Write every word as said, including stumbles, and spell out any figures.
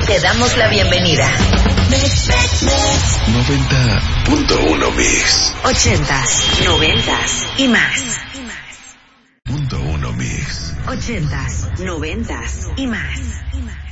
Te damos la bienvenida. noventa punto uno Mix. Ochentas, noventas y más. Punto uno Mix. Ochentas, noventas y más.